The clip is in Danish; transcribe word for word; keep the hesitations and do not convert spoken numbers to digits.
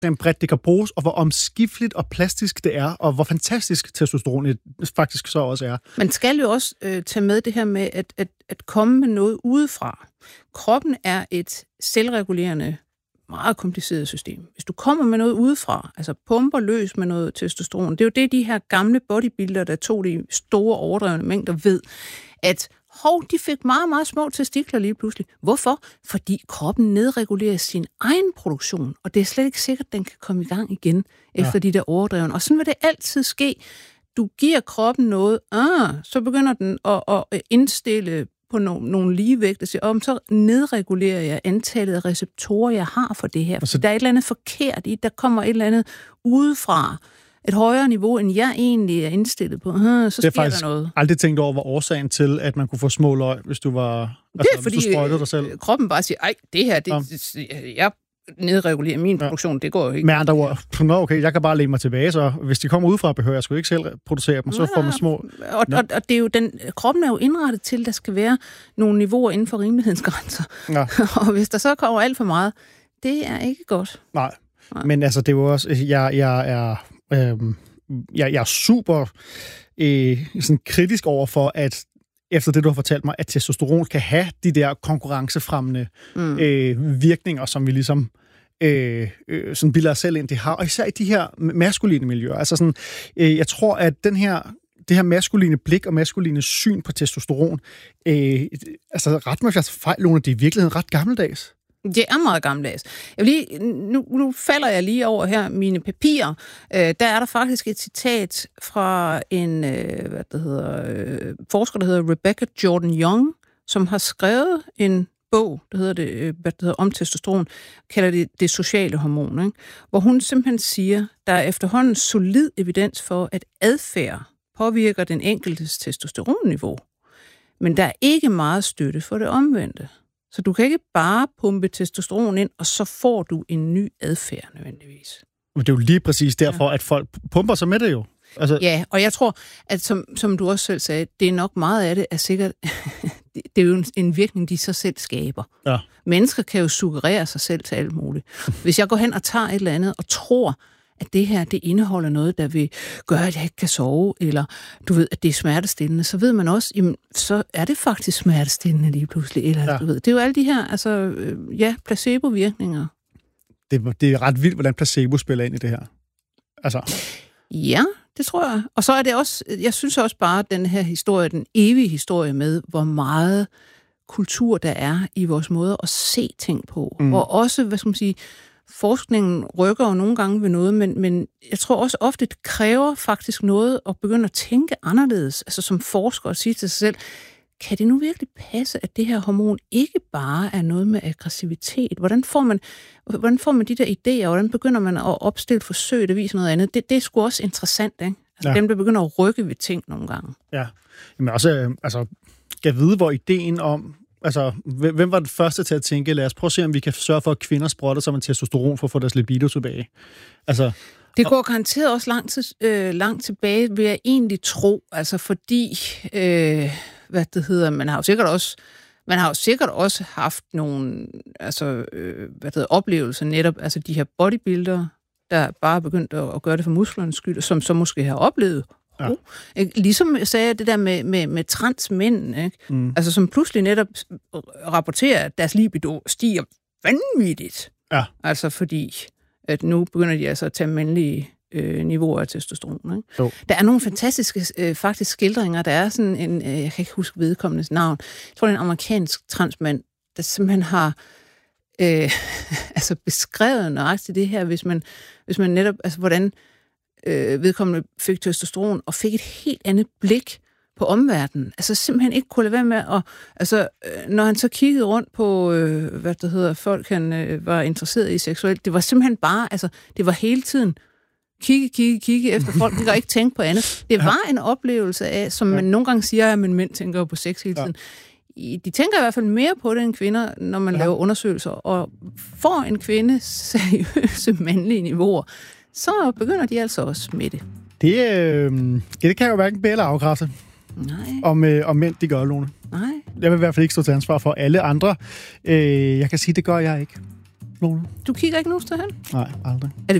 bredt det kan bruges, og hvor omskifteligt og plastisk det er, og hvor fantastisk testosteron faktisk så også er. Man skal jo også øh, tage med det her med at, at, at komme med noget udefra. Kroppen er et selvregulerende, meget kompliceret system. Hvis du kommer med noget udefra, altså pumper løs med noget testosteron, det er jo det, de her gamle bodybuildere, der tog de store overdrevne mængder, ved, at hov, de fik meget, meget små testikler lige pludselig. Hvorfor? Fordi kroppen nedregulerer sin egen produktion, og det er slet ikke sikkert, at den kan komme i gang igen efter ja. de der overdrevne. Og sådan vil det altid ske. Du giver kroppen noget, ah, så begynder den at, at indstille på no, nogle ligevægte, og siger, om så nedregulerer jeg antallet af receptorer, jeg har for det her. For der er et eller andet forkert i, der kommer et eller andet udefra, et højere niveau, end jeg egentlig er indstillet på. Hmm, så det er sker faktisk der noget. Aldrig tænkt over, hvor årsagen til, at man kunne få små løg, hvis du var... Altså, det er fordi, hvis du sprøjtede dig selv. Kroppen bare siger, ej, det her, det, ja. jeg nedregulerer min produktion, ja. det går jo ikke. Med andre ord, nå okay, jeg kan bare læne mig tilbage, så hvis de kommer udefra, behøver jeg sgu ikke selv producere dem, så får man små... Og, og, og det er jo den, kroppen er jo indrettet til, at der skal være nogle niveauer inden for rimelighedens grænser. Ja. Og hvis der så kommer alt for meget, det er ikke godt. Nej, Nej. Men altså, det er jo også... Jeg, jeg er... Øhm, jeg, jeg er super øh, sådan kritisk over for, at efter det, du har fortalt mig, at testosteron kan have de der konkurrencefremmende mm. øh, virkninger, som vi ligesom øh, øh, sådan bilder os selv ind, det har. Og især i de her maskuline miljøer. Altså sådan, øh, jeg tror, at den her, det her maskuline blik og maskuline syn på testosteron, øh, altså ret med fejl, Lone, det er i virkeligheden ret gammeldags. Det er meget gammeldags. Jeg vil lige, nu, nu falder jeg lige over her mine papirer. Øh, der er der faktisk et citat fra en øh, hvad det hedder, øh, forsker, der hedder Rebecca Jordan Young, som har skrevet en bog, der hedder, det, øh, hvad det hedder om testosteron, kalder det det sociale hormon, ikke? Hvor hun simpelthen siger, der er efterhånden solid evidens for, at adfærd påvirker den enkeltes testosteronniveau. Men der er ikke meget støtte for det omvendte. Så du kan ikke bare pumpe testosteron ind, og så får du en ny adfærd nødvendigvis. Men det er jo lige præcis derfor, ja. at folk pumper sig med det jo. Altså... Ja, og jeg tror, at som, som du også selv sagde, det er nok meget af det, er sikkert, det er jo en, en virkning, de så selv skaber. Ja. Mennesker kan jo suggerere sig selv til alt muligt. Hvis jeg går hen og tager et eller andet, og tror, at det her, det indeholder noget, der vil gøre, at jeg ikke kan sove, eller du ved, at det er smertestillende, så ved man også, jamen, så er det faktisk smertestillende lige pludselig. Eller, ja. du ved. Det er jo alle de her, altså, øh, ja, placebo-virkninger. Det, det er ret vildt, hvordan placebo spiller ind i det her. Altså. Ja, det tror jeg. Og så er det også, jeg synes også bare, at den her historie, den evige historie med, hvor meget kultur der er i vores måde at se ting på. Mm. Og også, hvad skal man sige, forskningen rykker jo nogle gange ved noget, men, men jeg tror også ofte, det kræver faktisk noget at begynde at tænke anderledes, altså som forsker og sige til sig selv, kan det nu virkelig passe, at det her hormon ikke bare er noget med aggressivitet? Hvordan får man, hvordan får man de der idéer, hvordan begynder man at opstille forsøg, der viser noget andet? Det, det er sgu også interessant, ikke? Altså ja. Dem, der begynder at rykke ved ting nogle gange. Ja, men også, altså, skal vide, hvor ideen om, altså, hvem var den første til at tænke, lad os prøve at se, om vi kan sørge for, at kvinder sprotter som en testosteron for at få deres libido tilbage? Altså, det går garanteret også langt, til, øh, langt tilbage, vil jeg egentlig tro, altså fordi, øh, hvad det hedder, man har jo sikkert også, man har jo sikkert også haft nogle, altså, øh, hvad det hedder, oplevelser netop, altså de her bodybuildere, der bare er begyndt at, at gøre det for musklernes skyld, som så måske har oplevet. Ja. Oh. Ligesom jeg sagde det der med, med, med transmænd, ikke? Mm. Altså som pludselig netop rapporterer, at deres libido stiger vanvittigt. Ja. Altså fordi, at nu begynder de altså at tage mandlige øh, niveauer af testosteron. Ikke? Oh. Der er nogle fantastiske øh, faktisk skildringer. Der er sådan en, øh, jeg kan ikke huske vedkommendes navn, jeg tror det er en amerikansk transmand, der simpelthen har øh, altså beskrevet nøjagtigt det her, hvis man, hvis man netop, altså hvordan øh, vedkommende fik testosteron og fik et helt andet blik på omverdenen. Altså simpelthen ikke kunne lade være med at, altså øh, når han så kiggede rundt på, øh, hvad det hedder, folk han øh, var interesseret i seksuelt, det var simpelthen bare, altså det var hele tiden kigge, kigge, kigge efter folk, og ikke tænke på andet. Det var en oplevelse af, som man nogle gange siger, at mænd tænker jo på sex hele tiden. De tænker i hvert fald mere på det end kvinder, når man ja. laver undersøgelser, og får en kvinde seriøse mandlige niveauer, så begynder de altså også med det. Det, øh, det kan jo hverken bære eller afkræfte. Nej. Om, øh, om mænd, de gør, Lone. Nej. Jeg vil i hvert fald ikke stå til ansvar for alle andre. Øh, jeg kan sige, det gør jeg ikke. Lone? Du kigger ikke nogen sted hen? Nej, aldrig.